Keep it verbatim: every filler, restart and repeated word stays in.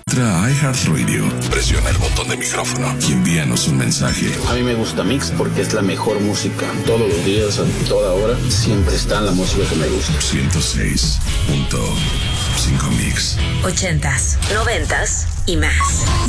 Entra a iHeartRadio, presiona el botón de micrófono y envíanos un mensaje. A mí me gusta Mix porque es la mejor música. Todos los días, a toda hora, siempre está la música que me gusta. ciento seis punto cinco Mix. Ochentas, noventas y más.